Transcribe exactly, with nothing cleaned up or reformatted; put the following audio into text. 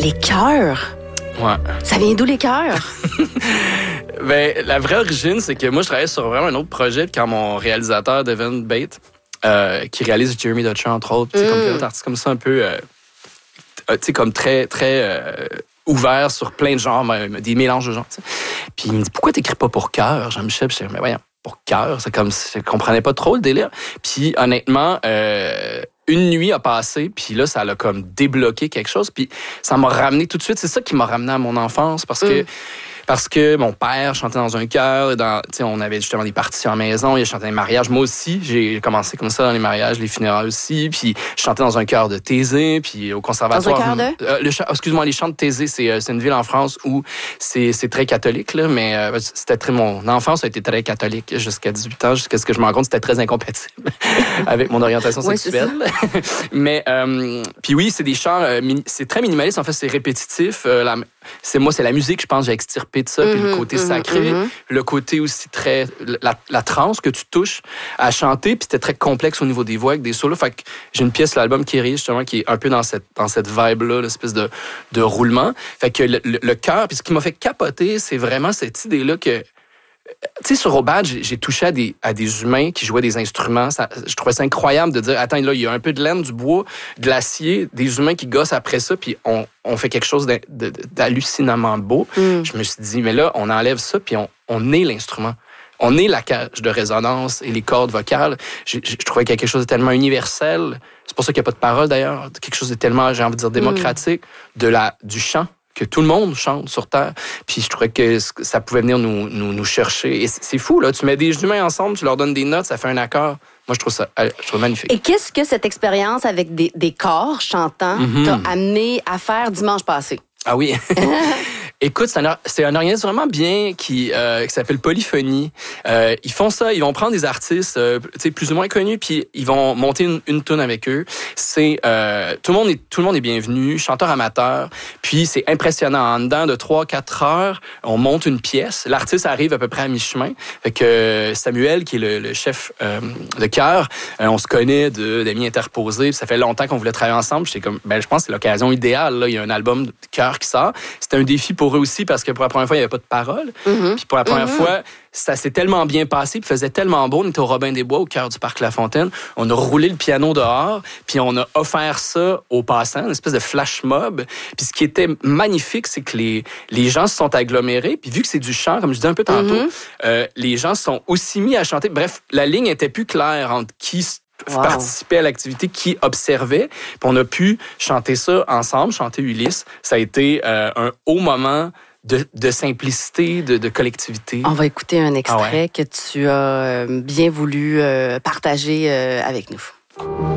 Les chœurs? Ouais. Ça vient d'où, les chœurs? Ben, la vraie origine, c'est que moi, je travaillais sur vraiment un autre projet quand mon réalisateur, Devin Bate, euh, qui réalise Jeremy Dutcher, entre autres, mm. comme plein d'autres artistes comme ça, un peu, euh, tu sais, comme très, très euh, ouvert sur plein de genres, des mélanges de genres. T'sais. Puis il me dit, pourquoi t'écris pas pour cœur, Jean-Michel? Je dis, mais voyons, pour cœur, c'est comme, je comprenais pas trop le délire. Puis honnêtement, euh, une nuit a passé, puis là, ça l'a comme débloqué quelque chose, puis ça m'a ramené tout de suite. C'est ça qui m'a ramené à mon enfance, parce que mm. Parce que mon père chantait dans un chœur, dans, on avait justement des parties en maison, il chantait des mariages. Moi aussi, j'ai commencé comme ça dans les mariages, les funérailles aussi. Puis je chantais dans un chœur de Thésée, puis au conservatoire. Dans un chœur de? Euh, le, excuse-moi, les chants de Thésée, c'est, c'est une ville en France où c'est, c'est très catholique, là, mais euh, c'était très, mon enfance a été très catholique jusqu'à dix-huit ans, jusqu'à ce que je me rende compte c'était très incompatible avec mon orientation sexuelle. Oui, mais, euh, puis oui, c'est des chants, euh, c'est très minimaliste, en fait, c'est répétitif. Euh, la, c'est, moi, c'est la musique, je pense, j'ai extirpé de ça, mm-hmm, puis le côté mm-hmm, sacré, mm-hmm. le côté aussi très... La, la transe que tu touches à chanter, puis c'était très complexe au niveau des voix avec des solos. Fait que j'ai une pièce, l'album qui rit, justement, qui est un peu dans cette, dans cette vibe-là, l'espèce de, de roulement. Fait que le, le, le cœur, puis ce qui m'a fait capoter, c'est vraiment cette idée-là que... Tu sais, sur Obad, j'ai, j'ai touché à des, à des humains qui jouaient des instruments. Ça, je trouvais ça incroyable de dire, attends, là, il y a un peu de laine, du bois, de l'acier, des humains qui gossent après ça, puis on, on fait quelque chose de, de, d'hallucinamment beau. Mm. Je me suis dit, mais là, on enlève ça, puis on, on est l'instrument. On est la cage de résonance et les cordes vocales. Je, je, je trouvais qu'il y a quelque chose de tellement universel. C'est pour ça qu'il n'y a pas de parole, d'ailleurs. Quelque chose de tellement, j'ai envie de dire, démocratique, mm. de la, du chant. Que tout le monde chante sur Terre. Puis je trouvais que ça pouvait venir nous, nous, nous chercher. Et c'est fou, là. Tu mets des humains ensemble, tu leur donnes des notes, ça fait un accord. Moi, je trouve ça je trouve magnifique. Et qu'est-ce que cette expérience avec des, des corps chantants mm-hmm. t'a amené à faire dimanche passé? Ah oui. Écoute, c'est un, c'est un organisme vraiment bien qui, euh, qui s'appelle Polyphonie. Euh, ils font ça, ils vont prendre des artistes euh, plus ou moins connus, puis ils vont monter une, une tune avec eux. C'est euh, tout le monde est tout le monde est bienvenu, chanteur amateur. Puis c'est impressionnant. En dedans de trois quatre heures, on monte une pièce. L'artiste arrive à peu près à mi-chemin. Fait que Samuel, qui est le, le chef euh, de chœur, euh, on se connaît de, d'amis interposés. Ça fait longtemps qu'on voulait travailler ensemble. J'étais comme, ben je pense que c'est l'occasion idéale. Là. Il y a un album de chœur qui sort. C'était un défi pour eux aussi parce que pour la première fois, il n'y avait pas de parole. Mm-hmm. Puis pour la première mm-hmm. fois, ça s'est tellement bien passé, puis faisait tellement beau. On était au Robin des Bois, au cœur du parc La Fontaine. On a roulé le piano dehors, puis on a offert ça aux passants, une espèce de flash mob. Puis ce qui était magnifique, c'est que les, les gens se sont agglomérés. Puis vu que c'est du chant, comme je disais un peu tantôt, mm-hmm. euh, les gens se sont aussi mis à chanter. Bref, la ligne était plus claire entre qui Wow. participer à l'activité, qui observait. Puis on a pu chanter ça ensemble, chanter Ulysse. Ça a été euh, un haut moment de, de simplicité, de, de collectivité. On va écouter un extrait ah ouais. que tu as bien voulu euh, partager euh, avec nous.